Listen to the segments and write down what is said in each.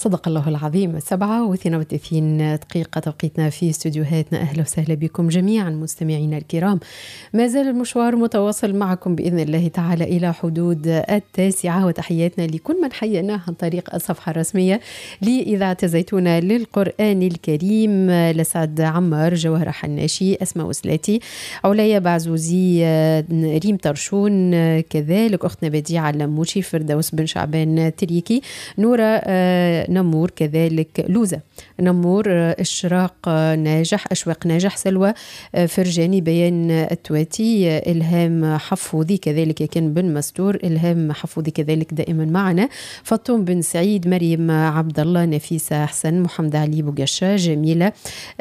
صدق الله العظيم. 7:32 دقيقة توقيتنا في استوديوهاتنا. أهلا وسهلا بكم جميعا مستمعينا الكرام. ما زال المشوار متواصل معكم بإذن الله تعالى إلى حدود 9، وتحياتنا لكل من حيناه عن طريق الصفحة الرسمية لإذاعة زيتونة للقرآن الكريم. لسعد عمار، جوهرة حناشي، أسماء وسلاتي، عليا بعزوزي، ريم طرشون، كذلك أختنا بديعة اللموشي، فردوس بن شعبان تريكي، نورة نمور، كذلك لوزة نمور، إشراق ناجح، أشواق ناجح، سلوى فرجاني، بيان التواتي، إلهام حفوظي، كذلك كان بن مستور، إلهام حفوظي كذلك دائما معنا، فطوم بن سعيد، مريم عبد الله، نفيسة حسن، محمد علي بوغشا، جميلة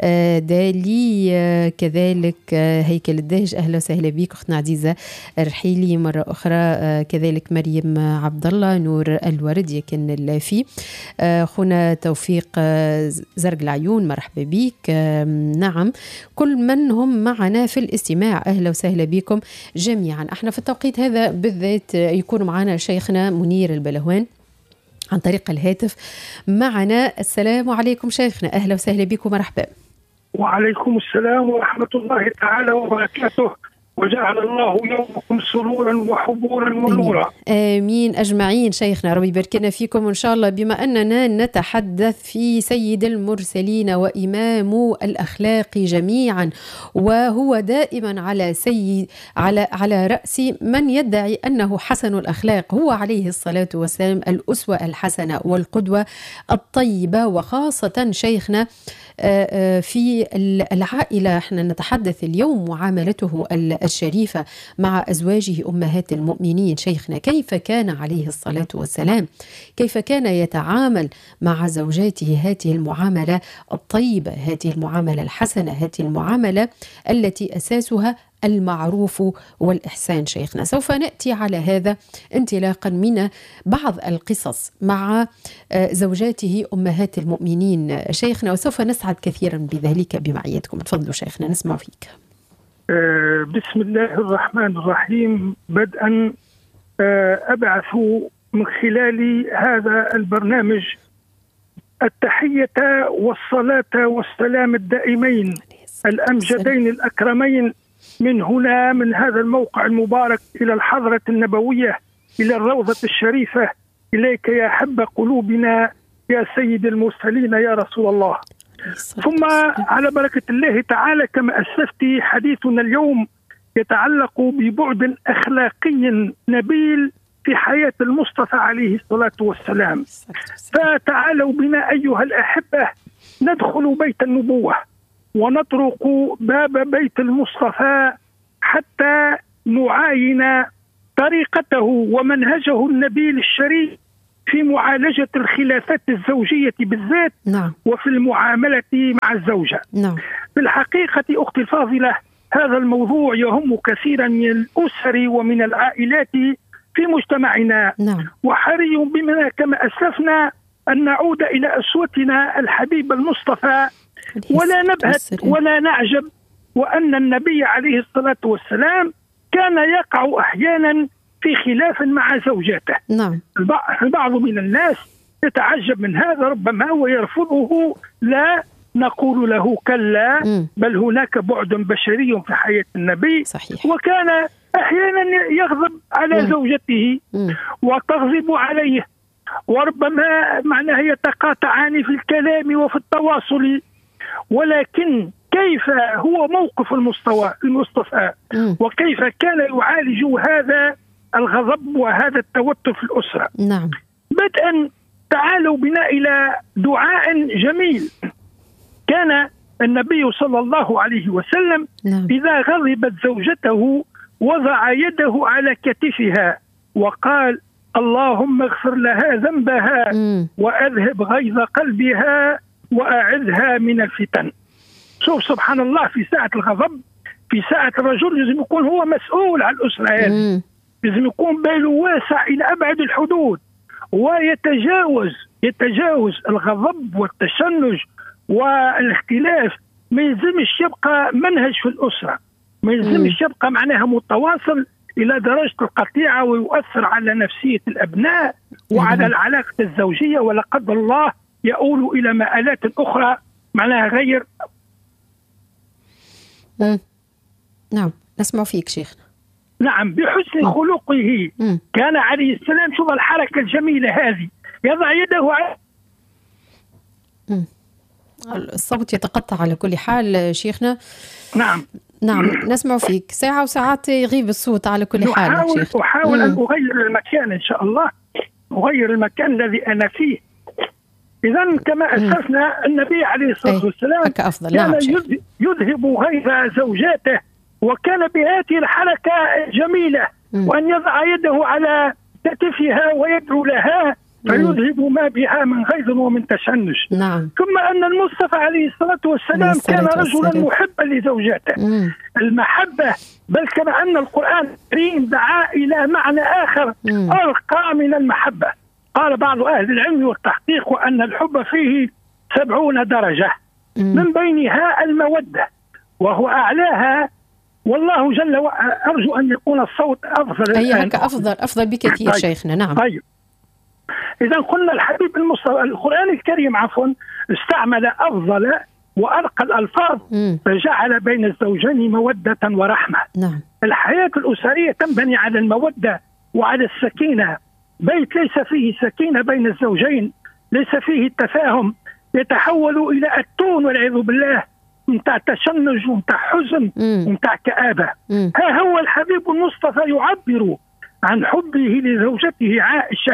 دالي، كذلك هيكل الدهج. أهلا وسهلا بك أختنا عزيزة الرحيلي مرة أخرى، كذلك مريم عبد الله، نور الورد، يكن اللافي، خونا توفيق زرق العيون، مرحبا بك. نعم، كل من هم معنا في الاستماع أهلا وسهلا بكم جميعا. احنا في التوقيت هذا بالذات يكون معنا شيخنا منير البلهوان عن طريق الهاتف معنا. السلام عليكم شيخنا، أهلا وسهلا بكم، مرحبا. وعليكم السلام ورحمة الله تعالى وبركاته، وجعل الله يومكم سرورا وحبورا ونورا. آمين أجمعين شيخنا، ربي يبارك لنا فيكم إن شاء الله. بما أننا نتحدث في سيد المرسلين وإمام الأخلاق جميعا، وهو دائما على رأس من يدعي أنه حسن الأخلاق، هو عليه الصلاة والسلام الأسوة الحسنة والقدوة الطيبة. وخاصة شيخنا في العائلة، احنا نتحدث اليوم معاملته الشريفة مع أزواجه أمهات المؤمنين. شيخنا، كيف كان عليه الصلاة والسلام، كيف كان يتعامل مع زوجاته هذه المعاملة الطيبة، هذه المعاملة الحسنة، هذه المعاملة التي أساسها المعروف والإحسان. شيخنا، سوف نأتي على هذا انطلاقا من بعض القصص مع زوجاته أمهات المؤمنين شيخنا، وسوف نسعد كثيرا بذلك بمعيتكم. تفضلوا شيخنا، نسمع فيك. بسم الله الرحمن الرحيم. بدءا أبعث من خلال هذا البرنامج التحية والصلاة والسلام الدائمين الأمجدين الأكرمين من هنا، من هذا الموقع المبارك، إلى الحضرة النبوية، إلى الروضة الشريفة، إليك يا حب قلوبنا يا سيد المرسلين يا رسول الله. ثم على بركة الله تعالى، كما أسلفت، حديثنا اليوم يتعلق ببعد أخلاقي نبيل في حياة المصطفى عليه الصلاة والسلام. فتعالوا بنا أيها الأحبة ندخل بيت النبوة ونطرق باب بيت المصطفى حتى نعاين طريقته ومنهجه النبيل الشريف في معالجة الخلافات الزوجية بالذات، نعم، وفي المعاملة مع الزوجة. نعم. في الحقيقة أختي الفاضلة، هذا الموضوع يهم كثيرا من الأسر ومن العائلات في مجتمعنا، نعم. وحري بنا كما أسلفنا أن نعود إلى أسوتنا الحبيب المصطفى، ولا نبهت ولا نعجب، وأن النبي عليه الصلاة والسلام كان يقع أحيانا في خلاف مع زوجاته. نعم. البعض من الناس يتعجب من هذا ربما ويرفضه، لا نقول له كلا، بل هناك بعد بشري في حياة النبي. صحيح. وكان أحيانا يغضب على زوجته وتغضب عليه، وربما معناه يتقاطعان في الكلام وفي التواصل، ولكن كيف هو موقف المصطفى وكيف كان يعالج هذا الغضب وهذا التوتر في الأسرة. نعم. بدءا تعالوا بنا إلى دعاء جميل. كان النبي صلى الله عليه وسلم إذا غضبت زوجته وضع يده على كتفها وقال: اللهم اغفر لها ذنبها وأذهب غيظ قلبها وأعذها من الفتن. شوف سبحان الله، في ساعة الغضب، في ساعة الرجل لازم يكون هو مسؤول عن الأسرة هذه، لازم يكون باله واسع إلى أبعد الحدود، ويتجاوز الغضب والتشنج والاختلاف. ما يلزمش يبقى منهج في الأسرة، ما يلزمش يبقى معناها متواصل إلى درجة القطيعة ويؤثر على نفسية الأبناء وعلى العلاقة الزوجية، ولا قدر الله يؤول إلى مآلات أخرى معناها غير. نعم نسمع فيك شيخنا. نعم، بحسن خلقه كان عليه السلام. شوف الحركة الجميلة هذه، يضع يده على الصوت يتقطع على كل حال شيخنا. نعم نسمع فيك ساعة وساعات يغيب الصوت على كل حال. أحاول أن أغير المكان إن شاء الله، أغير المكان الذي أنا فيه. إذن كما أسسنا النبي عليه الصلاة والسلام كان يذهب غيظ زوجاته، وكان بهذه الحركة الجميلة وأن يضع يده على كتفها ويدعو لها فيذهب ما بها من غيظ ومن تشنج. ثم أن المصطفى عليه الصلاة والسلام كان رجلا محبا لزوجاته. المحبة، بل كما أن القرآن الكريم دعا إلى معنى آخر أرقى من المحبة. قال بعض أهل العلم والتحقيق وأن الحب فيه 70 درجة، من بينها المودة وهو أعلاها. والله جل وعلا أرجو أن يكون الصوت أفضل. هيك أفضل بكثير شيخنا. نعم. طيب، إذا قلنا الحبيب المصطفى القرآن الكريم استعمل أفضل وأرقى الألفاظ فجعل بين الزوجين مودة ورحمة. الحياة الأسرية تنبني على المودة وعلى السكينة. بيت ليس فيه سكينة بين الزوجين، ليس فيه التفاهم، يتحول إلى التون والعياذ بالله، متاع تشنج ومتاع حزن ومتاع كآبة. ها هو الحبيب المصطفى يعبر عن حبه لزوجته عائشة،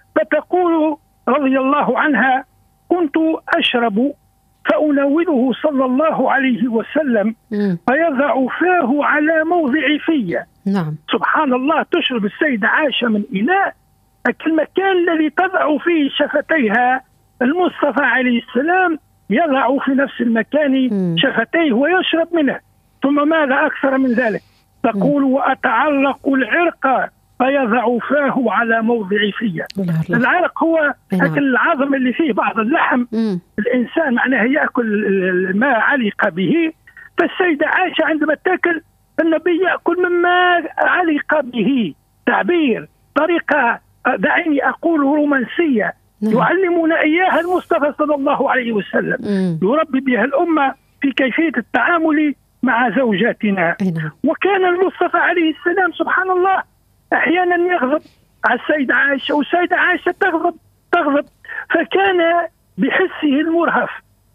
فتقول رضي الله عنها: كنت أشرب فأناوله صلى الله عليه وسلم فيضع فاه على موضع فيه. سبحان الله، تشرب السيدة عائشة من إناء، المكان الذي تضع فيه شفتيها المصطفى عليه السلام يضع في نفس المكان شفتيه ويشرب منه. ثم ماذا أكثر من ذلك؟ تقول: وأتعلق العرق فيضع فاه على موضع فيه. العرق هو أكل العظم اللي فيه بعض اللحم. الإنسان معناه يأكل ما علق به، فالسيدة عائشة عندما تأكل النبي يأكل مما علق به. تعبير، طريقة، دعيني أقول رومانسية، يعلمنا إياها المصطفى صلى الله عليه وسلم، يربي بها الأمة في كيفية التعامل مع زوجاتنا. وكان المصطفى عليه السلام سبحان الله أحيانا يغضب على السيدة عائشة، والسيدة عائشة تغضب، فكان بحسه المرهف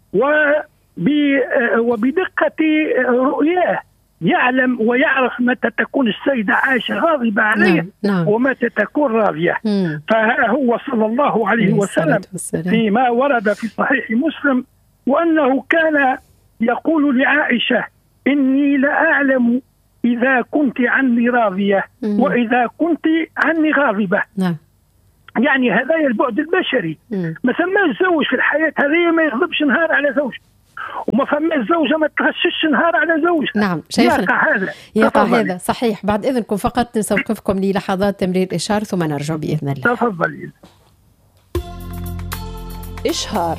وبدقة رؤياه يعلم ويعرف متى تكون السيدة عائشة غاضبة عليه ومتى تكون راضية. فها هو صلى الله عليه وسلم فيما ورد في صحيح مسلم وأنه كان يقول لعائشة: إني لأعلم إذا كنت عني راضية وإذا كنت عني غاضبة. يعني هذا البعد البشري. ما سماش زوج في الحياة هذه ما يغضبش نهار على زوج، وما فماش زوجة ما تغشش نهار على زوج. نعم شيخنا، يقع هذا صحيح. بعد إذنكم فقط نستوقفكم للحظات تمرير إشهار ثم نرجع بإذن الله. تفضل. إشهار.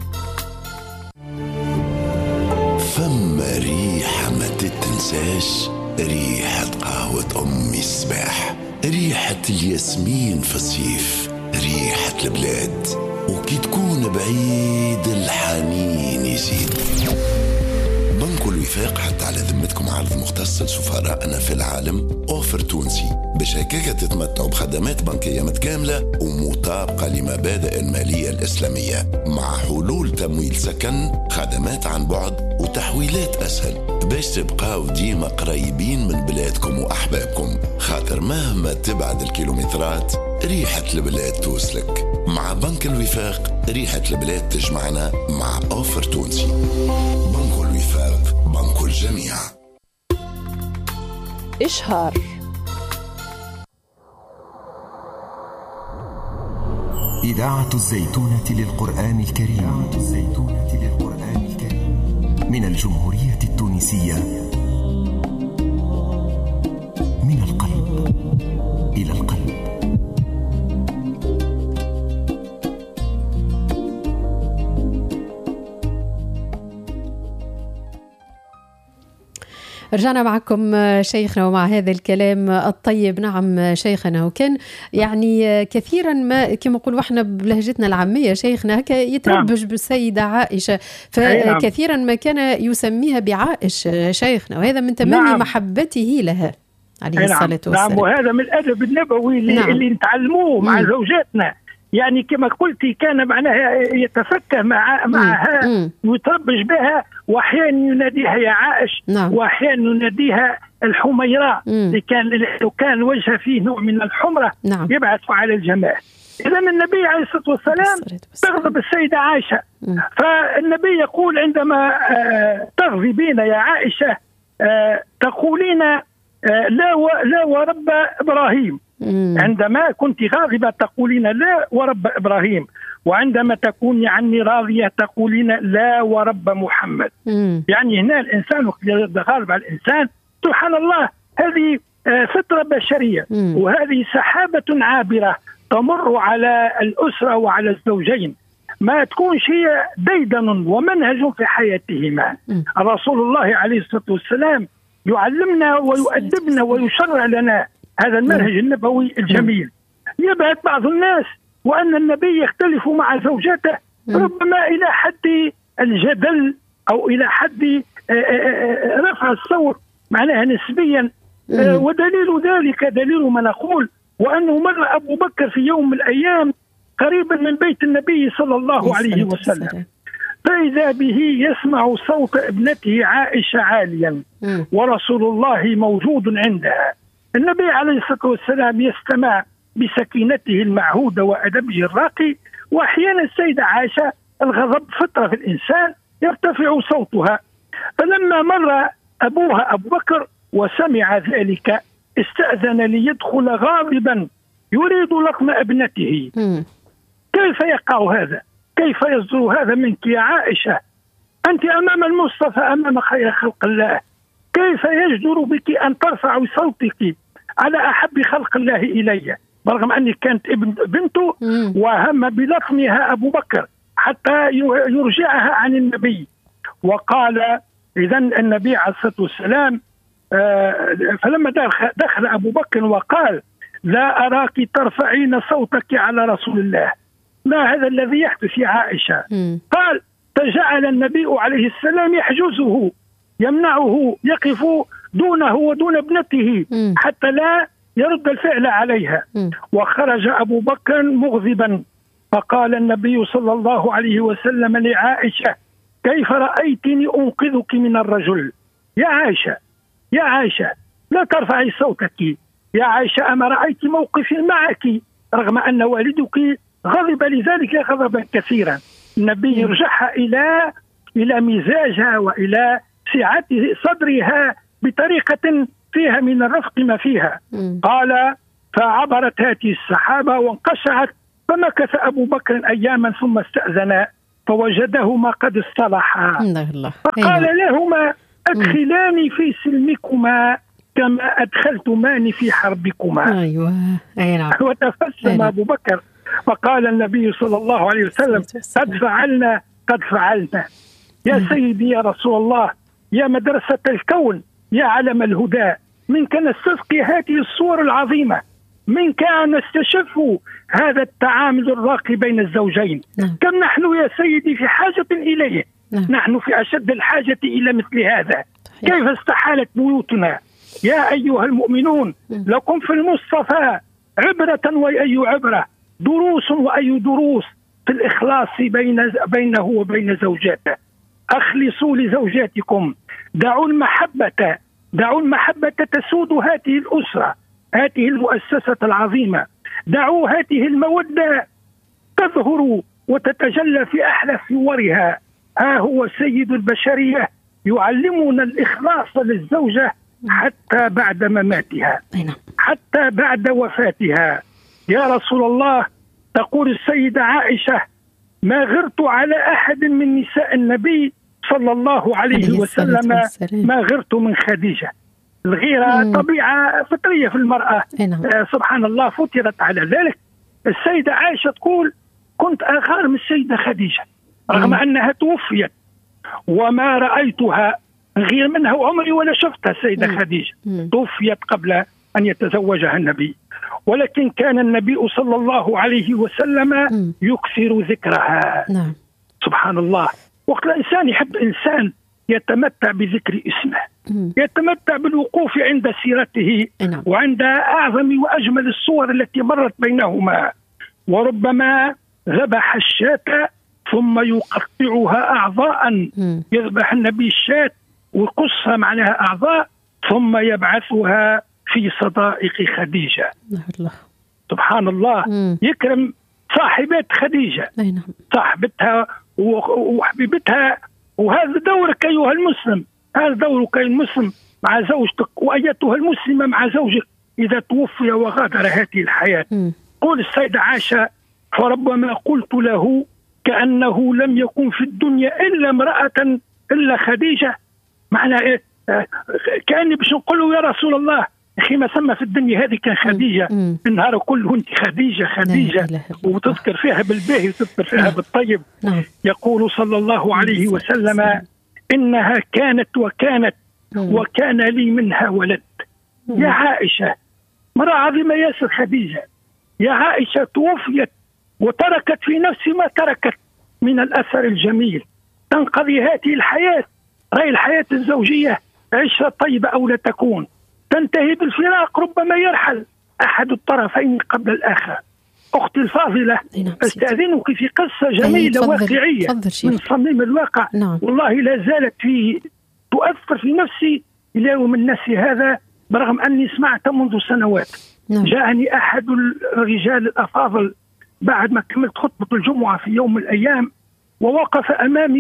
فما ريحة ما تتنساش، ريحة قهوة أمي الصباح، ريحة الياسمين في الصيف، ريحة البلاد، وكي تكون بعيد الحنين يزيد. بنك الوفاق حتى على ذمتكم عرض مختص لسفرائنا في العالم، أوفر تونسي باش هكاكا تتمتعوا بخدمات بنكية متكاملة ومطابقة لمبادئ المالية الإسلامية، مع حلول تمويل سكن، خدمات عن بعد وتحويلات أسهل، باش تبقاو ديما قريبين من بلادكم وأحبابكم، خاطر مهما تبعد الكيلومترات ريحة البلاد توصلك. مع بنك الوفاق ريحة البلاد تجمعنا مع أوفر تونسي. بنك الوفاق، بنك الجميع. إشهار. إذاعة الزيتونة للقرآن الكريم، من الجمهورية التونسية، من القلب إلى القلب. رجعنا معكم شيخنا ومع هذا الكلام الطيب. نعم شيخنا، وكان يعني كثيرا ما كما نقولوا احنا بلهجتنا العامية شيخنا هكا يتربج بالسيدة عائشة، فكثيرا ما كان يسميها بعائش شيخنا، وهذا من تمام محبته لها عليه الصلاة والسلام. نعم، وهذا من الأدب النبوي اللي نتعلموه مع زوجاتنا. يعني كما قلتي كان معناها يتفكه معها ويتربج بها، واحيانا يناديها يا عائش، واحيانا يناديها الحميراء لو كان وجهها فيه نوع من الحمرة يبعث على الجماعة. إذا النبي عليه الصلاة والسلام تغضب السيدة عائشة، فالنبي يقول عندما تغضبين يا عائشة تقولين لا ورب إبراهيم. عندما كنت غاضبة تقولين لا ورب إبراهيم، وعندما تكوني عني راضية تقولين لا ورب محمد. يعني هنا الإنسان غالب على الإنسان سبحان الله، هذه فطرة بشرية، وهذه سحابة عابرة تمر على الأسرة وعلى الزوجين، ما تكونش هي ديدن ومنهج في حياتهما. الرسول الله عليه الصلاة والسلام يعلمنا ويؤدبنا ويشرع لنا هذا المنهج النبوي الجميل. يبعث بعض الناس وأن النبي يختلف مع زوجته ربما إلى حد الجدل أو إلى حد رفع الصوت معناها نسبيا، ودليل ذلك دليل ما نقول وأنه مر أبو بكر في يوم من الأيام قريبا من بيت النبي صلى الله عليه وسلم، فإذا به يسمع صوت ابنته عائشة عاليا ورسول الله موجود عندها. النبي عليه الصلاة والسلام يستمع بسكينته المعهودة وأدبه الراقي، وأحيانا السيدة عائشة الغضب فطرة في الإنسان يرتفع صوتها، فلما مر أبوها أبو بكر وسمع ذلك استأذن ليدخل غاضبا يريد لطم ابنته. كيف يقع هذا؟ كيف يصدر هذا منك يا عائشة؟ أنت أمام المصطفى، أمام خير خلق الله، كيف يجدر بك أن ترفع صوتك على أحب خلق الله إلي، برغم أني كانت بنته وهم بلطمها أبو بكر حتى يرجعها عن النبي. وقال إذا النبي عليه الصلاة والسلام فلما دخل أبو بكر وقال لا أراك ترفعين صوتك على رسول الله، ما هذا الذي يحدث يا عائشة؟ قال فجعل النبي عليه السلام يحجزه يمنعه، يقف دونه ودون ابنته حتى لا يرد الفعل عليها. وخرج أبو بكر مغضبا، فقال النبي صلى الله عليه وسلم لعائشة كيف رأيتني أنقذك من الرجل؟ يا عائشة يا عائشة لا ترفعي صوتك، يا عائشة أما رأيت موقفي معك رغم أن والدك غضب لذلك غضبا كثيرا. النبي يرجعها إلى مزاجها وإلى سعة صدرها بطريقة فيها من الرفق ما فيها. قال فعبرت هذه السحابة وانقشعت، فمكث أبو بكر أياما ثم استأذن فوجدهما قد اصطلحا، فقال لهما أدخلاني في سلمكما كما أدخلتماني في حربكما. أيوة. وتفسم أبو بكر فقال النبي صلى الله عليه وسلم قد فعلنا يا سيدي يا رسول الله، يا مدرسة الكون، يا علم الهدى، منك نستسقي هذه الصور العظيمة، منك نستشف هذا التعامل الراقي بين الزوجين. كم نحن يا سيدي في حاجة إليه، نحن في أشد الحاجة إلى مثل هذا. كيف استحالت بيوتنا يا أيها المؤمنون لكم في المصطفى عبرة وأي عبرة، دروس وأي دروس في الإخلاص بينه وبين زوجاته. أخلصوا لزوجاتكم، دعوا المحبة تسود هذه الأسرة، هذه المؤسسة العظيمة، دعوا هذه المودة تظهر وتتجلى في أحلى صورها. هو سيد البشرية يعلمنا الإخلاص للزوجة حتى بعد مماتها، حتى بعد وفاتها. يا رسول الله تقول السيدة عائشة ما غرت على أحد من نساء النبي صلى الله عليه وسلم ما غرت من خديجة. الغيرة طبيعة فطرية في المرأة، سبحان الله فطرت على ذلك. السيدة عائشة تقول كنت أغار من السيدة خديجة رغم أنها توفيت، وما رأيتها غير منها وعمري ولا شفتها السيدة خديجة. توفيت قبل أن يتزوجها النبي، ولكن كان النبي صلى الله عليه وسلم يكثر ذكرها. نعم. سبحان الله. وقت الإنسان يحب إنسان يتمتع بذكر اسمه، يتمتع بالوقوف عند سيرته وعند أعظم وأجمل الصور التي مرت بينهما. وربما ذبح الشاة ثم يقطعها أعضاء، يذبح النبي الشاة ويقصها معناها أعضاء ثم يبعثها في صدائق خديجة. الله. سبحان الله. يكرم صاحبات خديجة، صاحبتها وحبيبتها. وهذا دورك أيها المسلم، هذا دورك المسلم مع زوجتك، وأيتها المسلمة مع زوجك إذا توفي وغادر هذه الحياة. قول السيدة عائشة: فربما قلت له كأنه لم يكن في الدنيا إلا امرأة إلا خديجة. معنى إيه؟ كأني باش نقول له يا رسول الله أخي ما ثم في الدنيا هذه كان خديجة، النهار كله أنت خديجة خديجة، وتذكر فيها بالباهي وتذكر فيها بالطيب. يقول صلى الله عليه وسلم: إنها كانت وكان لي منها ولد. يا عائشة، مرأة عظيمة ياسر خديجة، يا عائشة توفيت وتركت في نفس ما تركت من الأثر الجميل. تنقضي هذه الحياة، رأي الحياة الزوجية عشرة طيبة أو لا تكون، تنتهي بالفراق، ربما يرحل أحد الطرفين قبل الآخر. أختي الفاضلة، أستأذنك في قصة جميلة واقعية من صميم الواقع. والله لا زالت تؤثر في نفسي إلى يوم الناس هذا، برغم أني سمعت منذ سنوات. جاءني أحد الرجال الأفاضل بعد ما كملت خطبة الجمعة في يوم من الأيام، ووقف أمامي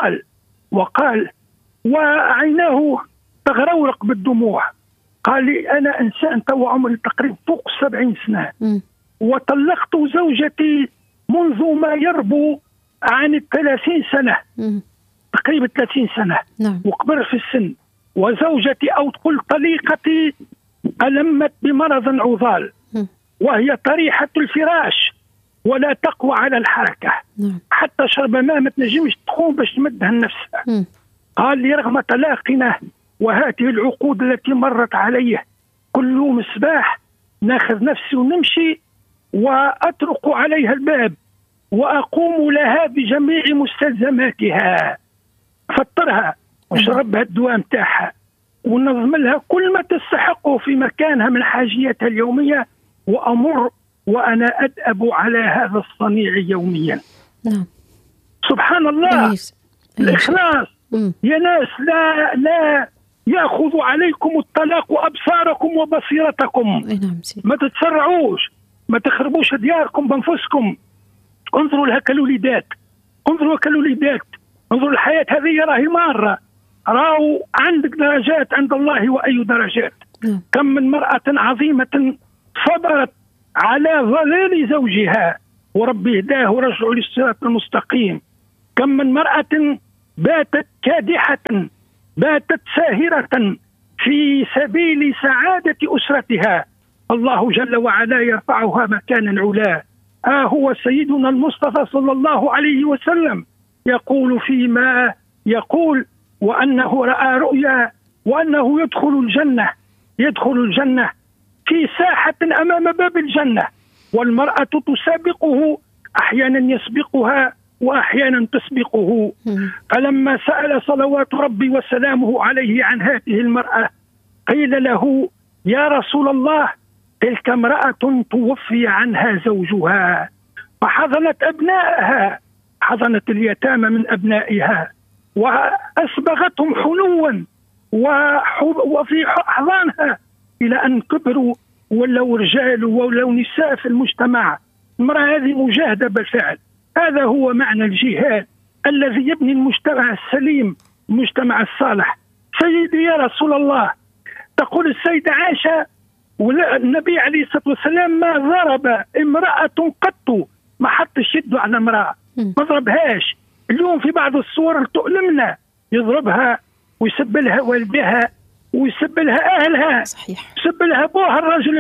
وقال وعيناه تغرورق بالدموع. قال لي: أنا إنسان تو عمري تقريبا فوق 70 سنة، وطلقت زوجتي منذ ما يربو عن 30 سنة، تقريبا 30 سنة، وكبر في السن. وزوجتي أو تقول طليقتي ألمت بمرض عضال، وهي طريحة الفراش ولا تقوى على الحركة، حتى شرب ماء ما تنجمش تقوم باش تمدها نفسها. قال لي: رغم طلاقنا وهذه العقود التي مرت عليه، كل يوم الصباح ناخذ نفسي ونمشي وأطرق عليها الباب وأقوم لها بجميع مستلزماتها، فطرها وشربها الدواء متاعها ونظم لها كل ما تستحقه في مكانها من حاجيتها اليومية، وأمر وأنا أدأب على هذا الصنيع يوميا. سبحان الله. الإخلاص يا ناس، لا يأخذ عليكم الطلاق أبصاركم وبصيرتكم. ما تتسرعوش، ما تخربوش دياركم بانفسكم. انظروا لها كالوليدات، انظروا الحياة هذه راهي مارة، راهو عندك درجات عند الله، وأي درجات. كم من مرأة عظيمة صبرت على ضلال زوجها وربي هداه ورجعه للصراط المستقيم. كم من مرأة باتت كادحة، باتت ساهرة في سبيل سعادة أسرتها، الله جل وعلا يرفعها مكانا علاه. هو سيدنا المصطفى صلى الله عليه وسلم يقول فيما يقول: وأنه رأى رؤيا وأنه يدخل الجنة في ساحة أمام باب الجنة، والمرأة تسابقه، أحيانا يسبقها وأحيانا تسبقه. فلما سأل صلوات ربي وسلامه عليه عن هذه المرأة، قيل له: يا رسول الله، تلك امرأة توفي عنها زوجها، فحضنت أبنائها، حضنت اليتامى من أبنائها وأسبغتهم حنوا وفي أحضانها إلى أن كبروا ولو رجال ولو نساء في المجتمع. المرأة هذه مجاهدة بالفعل. هذا هو معنى الجهاد الذي يبني المجتمع السليم، المجتمع الصالح. سيدي يا رسول الله، تقول السيدة عائشة: والنبي عليه الصلاة والسلام ما ضرب امرأة قط، ما حطش يده على امرأة، ما ضربهاش. اليوم في بعض الصور تؤلمنا، يضربها ويسب لها والدها ويسب لها أهلها، صحيح. يسب لها أبوها الرجل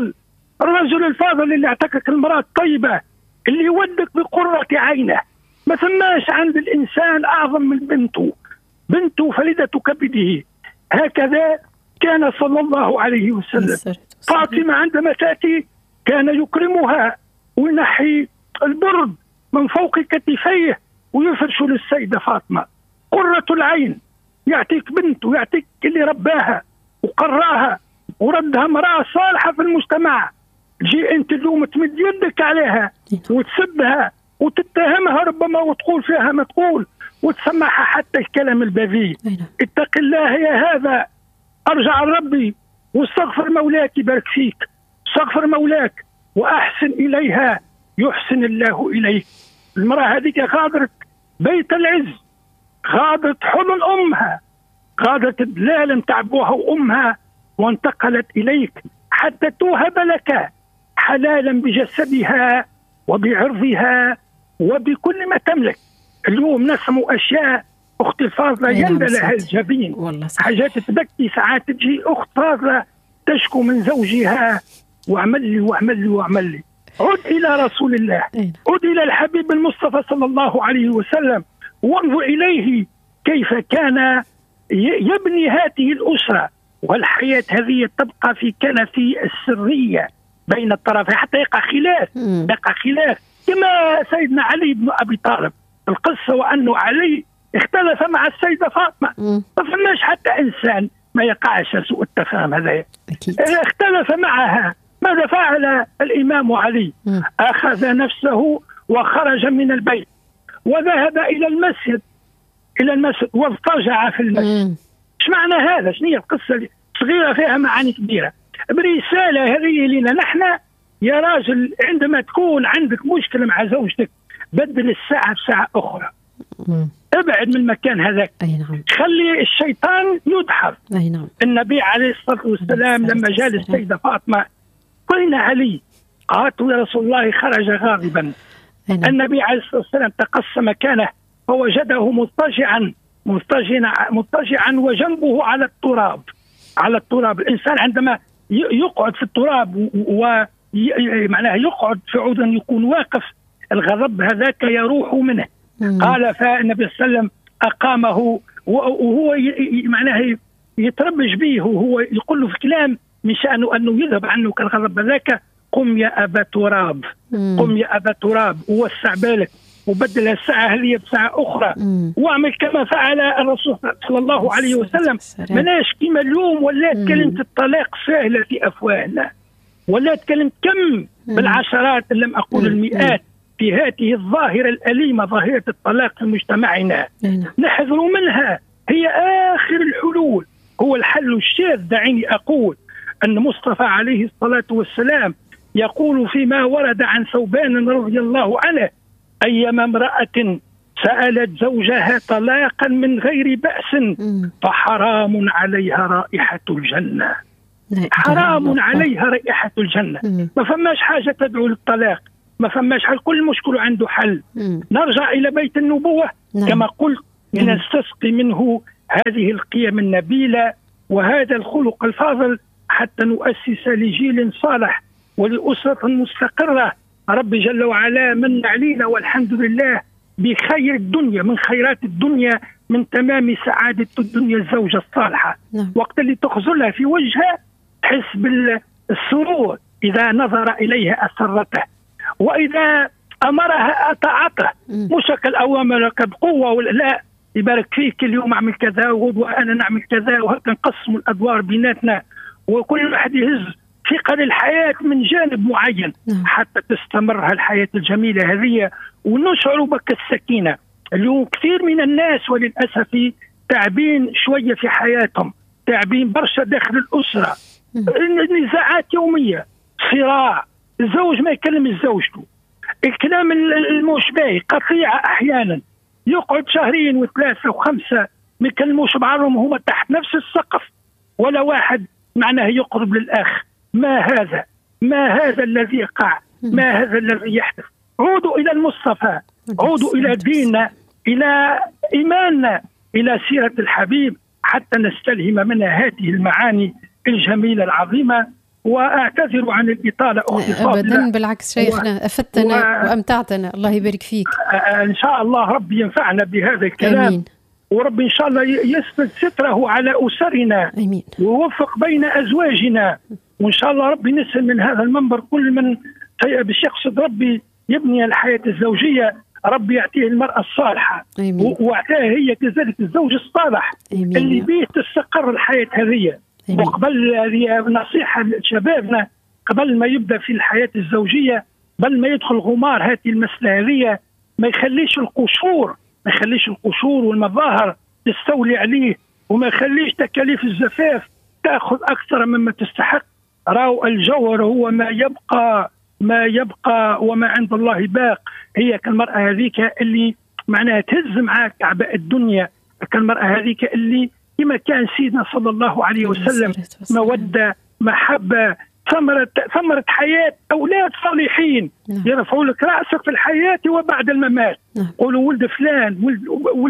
الفاضل اللي اعتقك المرأة الطيبة اللي يودك بقرة عينه. ما ثماش عند الإنسان أعظم من بنته، بنت فلدة كبده. هكذا كان صلى الله عليه وسلم. فاطمة عندما تأتي كان يكرمها وينحي البرد من فوق كتفيه ويفرش للسيدة فاطمة. قرة العين، يعطيك بنت ويعطيك اللي رباها وقراها وردها امرأة صالحة في المجتمع، جي أنت اليوم تمد يدك عليها وتسبها وتتهمها ربما وتقول فيها ما تقول وتسمعها حتى الكلام البذيء. اتق الله يا هذا، ارجع لربي واستغفر مولاك يبارك فيك، استغفر مولاك واحسن اليها يحسن الله اليك. المراه هذيك غادرت بيت العز، غادرت حضن امها، غادرت الدلال نتاع ابوها وامها وانتقلت اليك حتى توهب لك حلالا بجسدها وبعرضها وبكل ما تملك. اليوم نسمع اشياء اختي الفاضله يندى لها الجبين، حاجات تبكي، ساعات تجي اخت فاضله تشكو من زوجها واعمل لي واعمل لي واعمل لي. عد الى رسول الله، عد الى الحبيب المصطفى صلى الله عليه وسلم، وانظر اليه كيف كان يبني هذه الاسره، والحياه هذه تبقى في كنف السريه بين الطرفين حتى يقع خلاف كما سيدنا علي بن ابي طالب. القصه وانه علي اختلف مع السيده فاطمه، ما فماش حتى انسان ما يقعش سوء التفاهم هذا. اختلف معها. ماذا فعل الامام علي؟ اخذ نفسه وخرج من البيت وذهب الى المسجد واضطجع في المسجد. ايش معنى هذا؟ شنو هي القصه صغيره فيها معاني كبيره. برساله هذه لنا نحن يا راجل، عندما تكون عندك مشكله مع زوجتك بدل الساعه بساعه اخرى، ابعد من المكان هذاك. خلي الشيطان يدحر. النبي عليه الصلاه والسلام لما جاء السيده فاطمه قلنا علي، قالت يا رسول الله خرج غاضبا. النبي عليه الصلاه والسلام تقص مكانه فوجده مضطجعا وجنبه على التراب. الانسان عندما يقعد في التراب ومعناه يقعد في عود يكون واقف، الغضب هذاك يروح منه. قال فالنبي صلى الله عليه وسلم أقامه وهو معناه يتربج به، وهو يقول له في كلام من شأنه أنه يذهب عنه كالغضب هذاك. قم يا أبا تراب، قم يا أبا تراب، ووسع بالك وبدل الساعة هذه بساعة أخرى، واعمل كما فعل الرسول صلى الله عليه وسلم. مناش كما اليوم ولات كلمة الطلاق سهلة في أفواهنا، ولات كلمة كم بالعشرات إن لم أقول المئات في هذه الظاهرة الأليمة، ظاهرة الطلاق في مجتمعنا. نحذر منها، هي آخر الحلول، هو الحل الشاذ. دعيني أقول أن مصطفى عليه الصلاة والسلام يقول فيما ورد عن ثوبان رضي الله عنه: أيما امرأة سألت زوجها طلاقا من غير بأس فحرام عليها رائحة الجنة. حرام عليها رائحة الجنة. ما فماش حاجة تدعو للطلاق، ما فماش حل، كل مشكلة عنده حل. نرجع إلى بيت النبوة كما قلت، لنستسقي منه هذه القيم النبيلة وهذا الخلق الفاضل حتى نؤسس لجيل صالح ولأسرة مستقرة. ربي جل وعلا من علينا والحمد لله بخير الدنيا، من خيرات الدنيا، من تمام سعادة الدنيا الزوجة الصالحة. وقت اللي تخزلها في وجهها تحس بالسرور، إذا نظر إليها أسرته، وإذا أمرها أطاعته. مش الأوامر بقوة ولا لا، يبارك فيك اليوم أعمل كذا وأنا نعمل كذا، وهكذا نقسم الأدوار بيناتنا وكل واحد يهز ثقل الحياة من جانب معين حتى تستمر الحياة الجميلة هذه ونشعر بك السكينة. اليوم كثير من الناس وللأسف تعبين شوية في حياتهم، تعبين برشا داخل الأسرة، نزاعات يومية، صراع، الزوج ما يكلم زوجته، الكلام المشبه، قطيعة أحيانا، يقعد شهرين وثلاثة وخمسة ما يكلموش بعضهم، هما تحت نفس السقف ولا واحد معناه يقرب للآخر. ما هذا الذي يقع؟ ما هذا الذي يحدث؟ عودوا إلى المصطفى، عودوا إلى ديننا، إلى إيماننا، إلى سيرة الحبيب حتى نستلهم منها هذه المعاني الجميلة العظيمة. وأعتذر عن الإطالة أبدا، بالعكس شيخنا أفدتنا وأمتعتنا، الله يبارك فيك. إن شاء الله ربي ينفعنا بهذا الكلام. آمين. ورب إن شاء الله يسبل ستره على أسرنا، آمين. ويوفق بين أزواجنا، وإن شاء الله ربي نسأل من هذا المنبر كل من باش يقصد ربي يبني الحياة الزوجية، ربي يعطيه المرأة الصالحة، واعطاه هي كذلك الزوج الصالح، آمين. اللي به تستقر الحياة هذه. وقبل هذه نصيحة لشبابنا، قبل ما يبدأ في الحياة الزوجية، قبل ما يدخل غمار هذه المسألة هذه، ما يخليش القشور والمظاهر تستولي عليه، وما يخليش تكاليف الزفاف تأخذ أكثر مما تستحق. راو الجوهر هو ما يبقى وما عند الله باق. هي كالمرأة هذيك اللي معناها تهز معاك أعباء الدنيا، كالمرأة هذيك اللي كما كان سيدنا صلى الله عليه وسلم مودة محبة ثمرة حياة أولاد صالحين يرفعوا لك رأسك في الحياة وبعد الممات. قولوا ولد فلان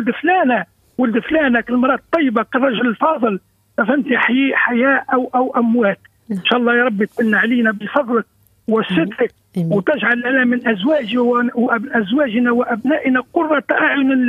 ولد فلانة كالمرأة الطيبة كالرجل الفاضل، فهمت، حياة أو أموات. إن شاء الله يا رب تمن علينا بفضلك وسترك، وتجعل لنا من أزواجنا وأبنائنا قرة أعين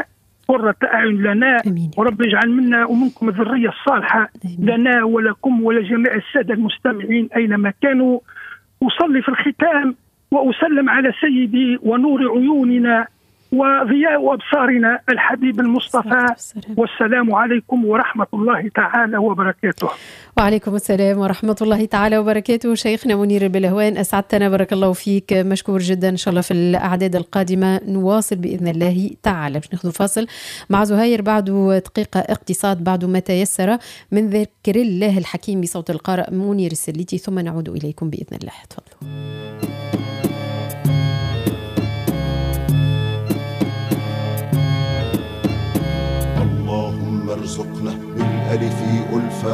لنا ورب يجعل منا ومنكم الذرية الصالحة لنا ولكم ولجميع السادة المستمعين أينما كانوا. أصلي في الختام وأسلم على سيدي ونور عيوننا وضياء أبصارنا الحبيب المصطفى، والسلام عليكم ورحمة الله تعالى وبركاته. وعليكم السلام ورحمة الله تعالى وبركاته. شيخنا منير البلهوان، أسعدتنا، بارك الله فيك، مشكور جدا. إن شاء الله في الأعداد القادمة نواصل بإذن الله تعالى. باش ناخذ فاصل مع زهير، بعد دقيقة اقتصاد، بعد ما تيسر من ذكر الله الحكيم بصوت القارئ منير السليتي، ثم نعود إليكم بإذن الله. تفضلوا. اللهم ارزقنا بالألف ألفا